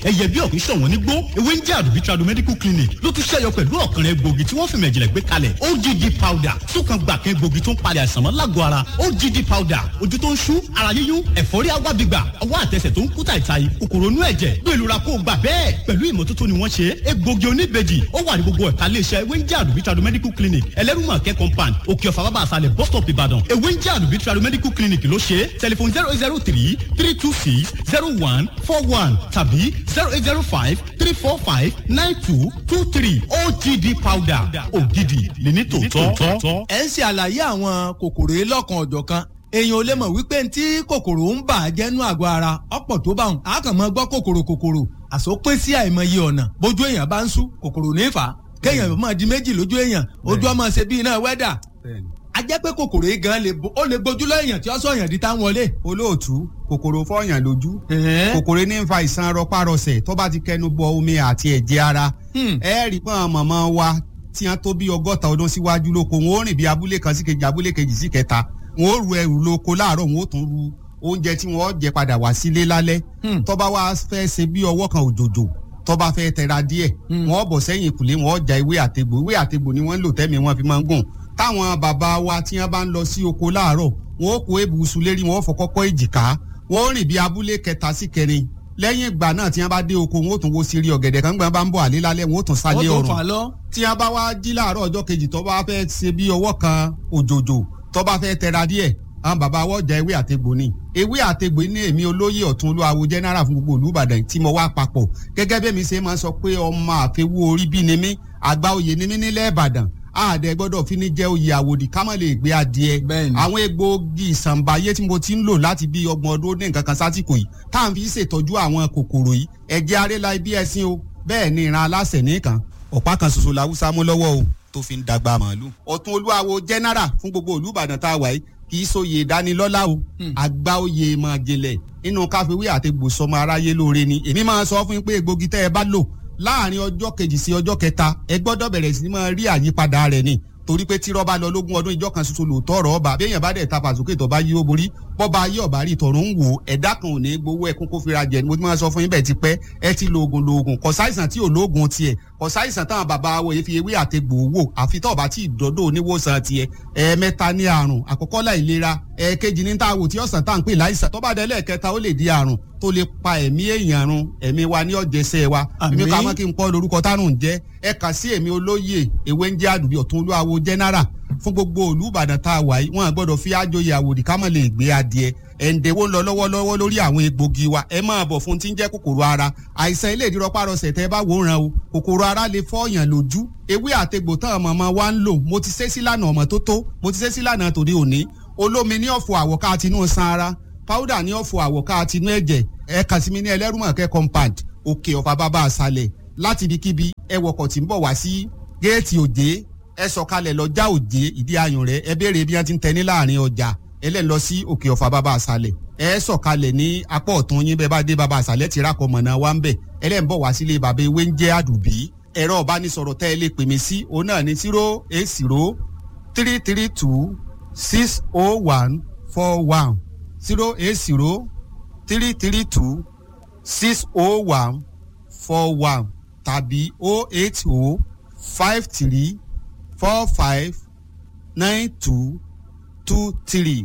ẹyẹ bí ọ̀kín ṣọ̀wọ́n nígbó ewé ń jẹ́ àdùbí trado medical clinic ló tún ṣẹ́yọ pẹ̀lú ọ̀kànrẹ́ egbògi tí wọ́n fi mẹ̀jìnlẹ̀ gbé kalẹ̀ OGD powder súnkan gbà kan egbògi tó ń palẹ̀ àìsàn mọ́ lágọ̀ọ́ ara OGD powder ojú tó ń ṣú ara yíyún ẹ̀fọ́rí agbábígbà ọwọ́ àtẹsẹ̀ tó ń kú tàìtàì kòkòrò inú ẹ̀jẹ̀ gbé ìlú ra kó gbà bẹ́ẹ̀ pẹ̀lú ìmọ́tótó ni wọ́n ṣe egbògi oníbejì ó wà ní gbogbo ẹ̀ka iléeṣẹ́ ewé ń jẹ́ àdùbí trado medical clinic ẹlẹ́rùmọ̀kẹ́ compound òkè ọ̀fà bàbá àṣàlẹ̀ bus stop ìbàdàn ewé ń jẹ́ àdùbí trado medical clinic ló ṣe tẹlifon 08033260141 tàbí 08053459223 OGD powder ògidì lè ní tòótọ́. ẹ ń ṣe àlàyé àwọn kòkòrò lọ́kan ọ̀jọ̀kan èèyàn ò lè mọ̀ wípé tí kòkòrò ń bà á jẹ́nu àgọ́ ara ọ̀pọ̀ tó bá wọn a kàn máa gbọ́ kòkòrò àsopín sí àìmọye ọ̀nà bójú èèyàn bá ń sú kòkòrò ní fà á kéèyàn máa di méjì lójú èèyàn ojú ọmọ ṣe bí iná wẹ́dà a jẹ́ pé kòkòrò yìí gan ó lè gbójú lọ́yàn tí ó sọ yàn di táwọn wọlé. olóòtú kòkòrò fọyàn lójú kòkòrò ní ń fa ìsan rọpárọsẹ̀ tó bá ti kẹnu bọ omi àti ẹ̀jẹ̀ ara ẹ rí pọ́n mọ̀mọ́ wa tí wọ́n tó bí 60 ọdún síwájú lóko wọn ó rìn bí abúlé kan sí kejì abúlé kejì sí kẹta wọn ó ru ẹrù lóko láàárọ̀ wọn ó tún ru oúnjẹ tí wọn ó jẹ padà wá sílé lálẹ́ tó bá wá fẹ́ ṣe bí ọwọ́ kan òjòjò tó bá fẹ́ tẹra díẹ̀ wọn ó bọ̀ sẹ́yìn ìkùlé wọn ó ja ewé àtegbò ni wọ́n ń lò tẹ́mi wọn fi máa ń gùn táwọn bàbá wa tí wọ́n bá ń lọ sí oko láàárọ̀ wọn ó kó ebùsùn lérí wọn ó fọkọ́kọ́ èjìká wọn ó rìn bí abúlé kẹta sí kẹrin lẹ́yìn ìgbà náà tí wọ́n bá dé oko wọn ó tún wo sírí ọ̀gẹ̀dẹ̀ kan gbọ́n bá ń bọ̀ àlé lálẹ́ wọn ó tún sálé ọ̀rùn tí wọ́n bá wá jí láàárọ̀ ọjọ́ kejì tó bá fẹ́ ṣe bí ọwọ́ kan òjòjò tó bá fẹ́ tẹra díẹ̀ àwọn bàbá wọ́n jẹ ewé àtegbò ni ewé àtegbò ní èmi olóyè ọ̀tún olúwawo general fún gbogbo ìlú Ìbàdàn tí mo wá papọ̀ gẹ́gẹ́ bí mi ṣe máa ń sọ pé ọmọ àfẹwú orí bí ni mí àgbà oyè ni mí nílẹ̀ Ìbàdàn àdẹ gbọ́dọ̀ fi ní jẹ́ oyè àwòdì ká má lè gbé adìẹ àwọn egbòogi ìsànbáyé tí mo ti ń lò láti bí 30 ọdún ní nǹkan kan sásìkò yìí tá à ń fi ṣètọ́jú àwọn kòkòrò yìí ẹ̀jẹ̀ arẹ́la ibi ẹ̀sìn o bẹ́ẹ̀ ni ìran aláṣẹ nìkan ọ̀pá kan ṣoṣo làwùsá mú lọ́wọ́ o tó fi ń dàgbà màálù. ọ̀tún olúwawo general fún gbogbo ìlú Ìbàdàn tá a wà yìí kì í sóye ìdánilọ́lá o àgbà oyè máa jẹlẹ̀ inú káfíwé àtegbò sọmọ aráyé lóore ni èmi máa sọ fún yín pé egbògi tẹ́ ẹ bá lò láàrin ọjọ́ kejì sí ọjọ́ kẹta ẹ gbọ́dọ̀ bẹ̀rẹ̀ sí máa rí àyípadà rẹ̀ ni torí pé tí rọ́bà lọ lógún ọdún ìjọ kan ṣoṣo lòótọ́ ọ̀rọ̀ ọba béèyàn bá dẹ̀ ta fàsókè tó bá yí ó borí bọ́ba ayé ọ̀bá rí tọ̀run ń wò ẹ̀dá kan ò ní gbowó ẹkún kó fira jẹ ni mo ti máa sọ fún yín bẹ́ẹ̀ ti pẹ́ ẹ ti lo oògùn kò sáìsàn tí ò lóògùn tiẹ̀ kò sáìsàn táwọn bàbá wo yìí fi ewé àtegbò wò àfi tó bá tí ìdọ́dọ̀ oníwòsàn tiẹ̀ ẹ̀ẹ̀mẹ́ta ní àrùn àkọ́kọ́ láìlera ẹ̀ẹ̀kejì ní tá a wò tí ọ̀sán tá à ń pè láìsàn tó bá dé lẹ́ẹ̀kẹta ó lè di àrùn tó lè pa ẹ̀mí èèyàn run ẹ̀mí wa ní ọ̀jẹ̀sẹ̀ wa èmi ká mọ́ kí n pọ́ lórúkọ tárùn jẹ́ ẹ kà sí èmi olóyè ewé ń jẹ́ àdùbí ọ̀tún olúwawo general fún gbogbo ìlú Ìbàdàn tá a wà yìí wọn gbọ́dọ̀ fi àjòyè àwòdì ká mọ̀ lè gbé adìẹ ẹ̀ǹdẹ̀wó ń lọ lọ́wọ́lọ́wọ́ lórí àwọn egbògi wa ẹ máa bọ̀ fún tí ń jẹ́ kòkòrò ara àìsàn ilé ìdírọ́párọsẹ̀ tẹ́ bá wòran o kòkòrò ara lè fọ́ọ̀yàn lójú ewé àtegbò tán ọmọ wa ń lò mo ti ṣe sílànà ọmọ tó tó mo ti ṣe sílànà tòde òní olómi ní ọ̀fọ̀ àwọ̀ká àtinú san ara powder ní ọ̀fọ̀ àwọ̀ká àtinú ẹ̀jẹ̀ ẹ kàn sí mi ní ẹlẹ́rùmọ̀kẹ́ compound òkè ọ̀fà bàbá àṣàlẹ̀ láti ibikíbi ẹ wọkọ̀ tí ń bọ̀ wá sí géètì òjé ẹ sọ̀kalẹ̀ lọ́jà òjé ìdí ayùn rẹ̀ ẹ béèrè bí wọ́n ti ń tẹ ní láàrin ọjà ẹlẹ́ni lọ sí òkè ọ̀fà bàbá àṣàlẹ̀ ẹ sọ̀kalẹ̀ ní apá ọ̀tún yín bẹ́ẹ̀ bá dé bàbá àṣàlẹ̀ ti rákọ̀ mọ̀nà wa ń bẹ̀ ẹlẹ́ni bọ̀ wá sílé bàbá ewé ń jẹ́ àdùbí ẹ̀rọ ìbánisọ̀rọ̀ tẹ́ ẹ lè pè mí sí òun náà ní 08033260141 08033260141 tàbí 08053459223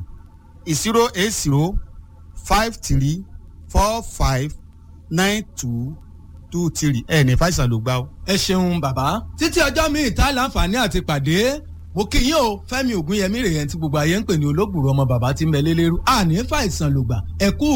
08053459223 ẹ ní fàìsàn ló gbá o. ẹ ṣeun bàbá títí ọjọ́ mi ìta láǹfààní àti pàdé mo kí yín o Fẹ́mi Ògúnyẹmí rèé tí gbogbo ayé ń pè ní olóògbòrò ọmọ bàbá tí ń bẹ lélẹ́rú àní fàìsàn ló gbà ẹ kú